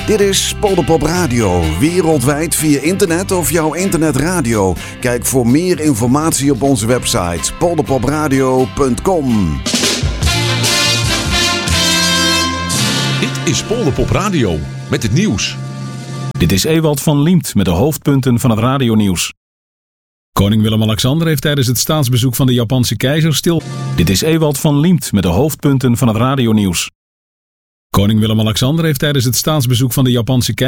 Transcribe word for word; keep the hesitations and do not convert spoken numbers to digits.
Dit is Polderpop Radio, wereldwijd via internet of jouw internetradio. Kijk voor meer informatie op onze website polderpopradio punt com. Dit is Polderpop Radio met het nieuws. Dit is Ewald van Liemt met de hoofdpunten van het radionieuws. Koning Willem-Alexander heeft tijdens het staatsbezoek van de Japanse keizer stil... Dit is Ewald van Liemt met de hoofdpunten van het radionieuws. Koning Willem-Alexander heeft tijdens het staatsbezoek van de Japanse keizer...